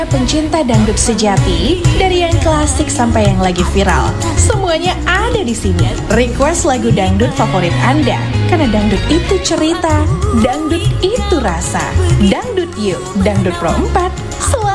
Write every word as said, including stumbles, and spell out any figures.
Pencinta dangdut sejati, dari yang klasik sampai yang lagi viral, semuanya ada di sini. Request lagu dangdut favorit Anda, karena dangdut itu cerita, dangdut itu rasa. Dangdut Yuk, Dangdut Pro empat, selalu